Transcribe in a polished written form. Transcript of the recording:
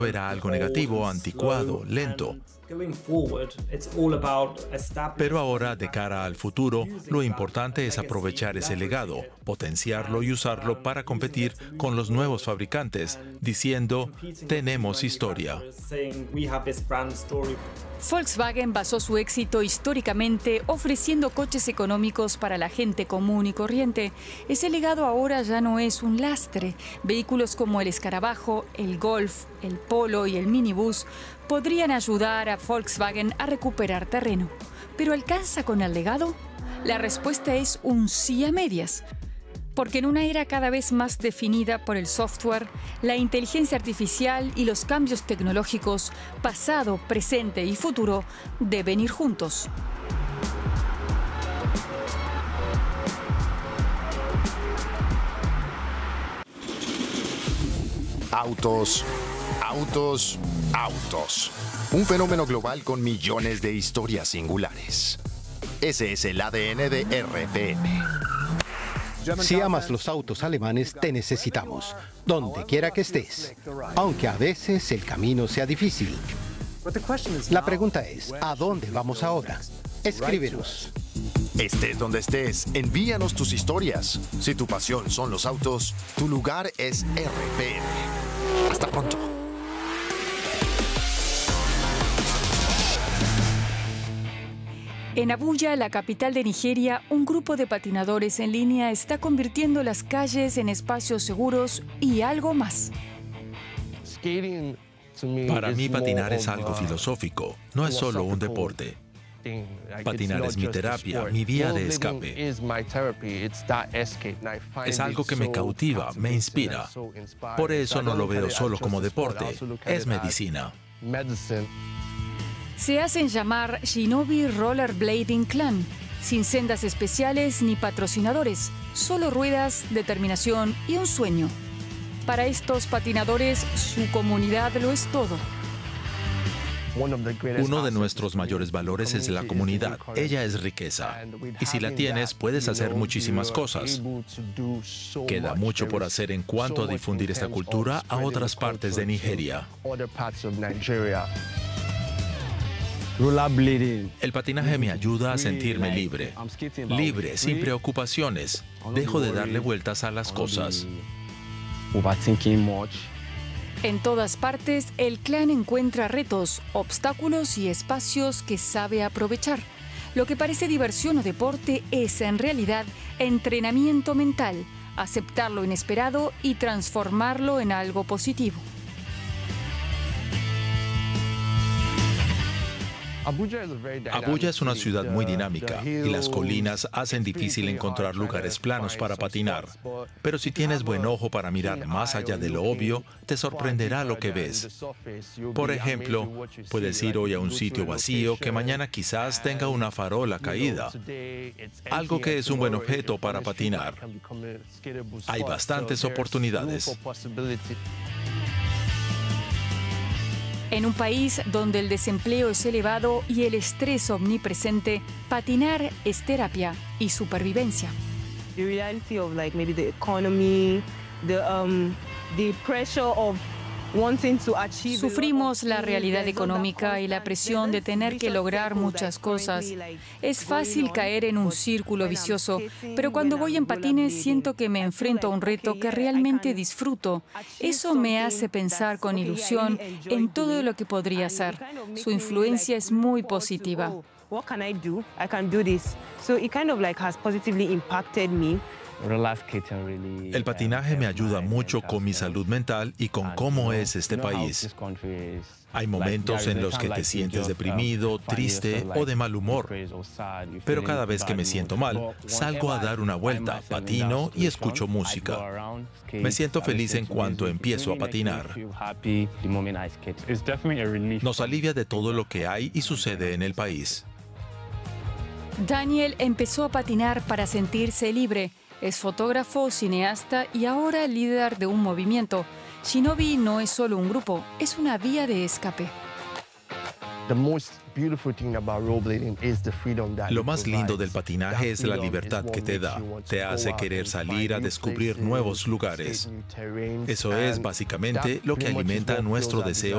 era algo negativo, anticuado, lento. Pero ahora, de cara al futuro, lo importante es aprovechar ese legado, potenciarlo y usarlo para competir con los nuevos fabricantes, diciendo, tenemos historia. Volkswagen basó su éxito históricamente ofreciendo coches económicos para la gente común y corriente. Ese legado ahora ya no es un lastre. Vehículos como el Escarabajo, el Golf, el Polo y el Minibus podrían ayudar a Volkswagen a recuperar terreno. ¿Pero alcanza con el legado? La respuesta es un sí a medias. Porque en una era cada vez más definida por el software, la inteligencia artificial y los cambios tecnológicos, pasado, presente y futuro, deben ir juntos. Autos, autos, autos. Un fenómeno global con millones de historias singulares. Ese es el ADN de RPM. Si amas los autos alemanes, te necesitamos, donde quiera que estés, aunque a veces el camino sea difícil. La pregunta es, ¿a dónde vamos ahora? Escríbenos. Estés donde estés, envíanos tus historias. Si tu pasión son los autos, tu lugar es RPM. Hasta pronto. En Abuya, la capital de Nigeria, un grupo de patinadores en línea está convirtiendo las calles en espacios seguros y algo más. Para mí, patinar es algo filosófico, no es solo un deporte. Patinar es mi terapia, mi vía de escape. Es algo que me cautiva, me inspira. Por eso no lo veo solo como deporte, es medicina. Se hacen llamar Shinobi Rollerblading Clan, sin sendas especiales ni patrocinadores, solo ruedas, determinación y un sueño. Para estos patinadores, su comunidad lo es todo. Uno de nuestros mayores valores es la comunidad. Ella es riqueza. Y si la tienes, puedes hacer muchísimas cosas. Queda mucho por hacer en cuanto a difundir esta cultura a otras partes de Nigeria. El patinaje me ayuda a sentirme libre. Libre, sin preocupaciones. Dejo de darle vueltas a las cosas. En todas partes, el clan encuentra retos, obstáculos y espacios que sabe aprovechar. Lo que parece diversión o deporte es, en realidad, entrenamiento mental, aceptar lo inesperado y transformarlo en algo positivo. Abuya es una ciudad muy dinámica y las colinas hacen difícil encontrar lugares planos para patinar. Pero si tienes buen ojo para mirar más allá de lo obvio, te sorprenderá lo que ves. Por ejemplo, puedes ir hoy a un sitio vacío que mañana quizás tenga una farola caída. Algo que es un buen objeto para patinar. Hay bastantes oportunidades. En un país donde el desempleo es elevado y el estrés omnipresente, patinar es terapia y supervivencia. The reality of maybe the economy, the pressure of wanting to achieve. Sufrimos la realidad económica y la presión de tener que lograr muchas cosas. Es fácil caer en un círculo vicioso, pero cuando voy en patines siento que me enfrento a un reto que realmente disfruto. Eso me hace pensar con ilusión en todo lo que podría hacer. Su influencia es muy positiva. What can I do? I can do this. So it kind of has positively impacted me. El patinaje me ayuda mucho con mi salud mental y con cómo es este país. Hay momentos en los que te sientes deprimido, triste o de mal humor. Pero cada vez que me siento mal, salgo a dar una vuelta, patino y escucho música. Me siento feliz en cuanto empiezo a patinar. Nos alivia de todo lo que hay y sucede en el país. Daniel empezó a patinar para sentirse libre. Es fotógrafo, cineasta y ahora líder de un movimiento. Shinobi no es solo un grupo, es una vía de escape. Lo más lindo del patinaje es la libertad que te da. Te hace querer salir a descubrir nuevos lugares. Eso es básicamente lo que alimenta nuestro deseo